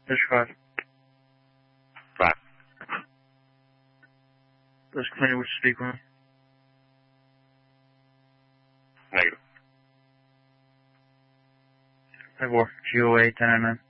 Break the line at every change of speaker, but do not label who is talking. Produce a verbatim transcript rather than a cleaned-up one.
five.
Five.
This committee wish to speak with me.
Negative.
five four, G O A ten nine nine.